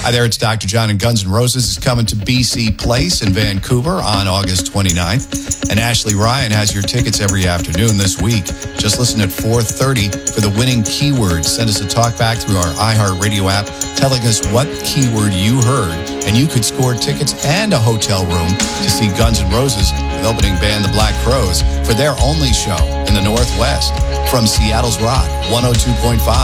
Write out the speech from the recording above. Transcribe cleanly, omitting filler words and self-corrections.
Hi there, it's Dr. John, and Guns N' Roses is coming to BC Place in Vancouver on August 29th. And Ashley Ryan has your tickets every afternoon this week. Just listen at 4:30 for the winning keyword. Send us a talk back through our iHeartRadio app telling us what keyword you heard, and you could score tickets and a hotel room to see Guns N' Roses with opening band The Black Crowes for their only show in the Northwest. From Seattle's Rock 102.5.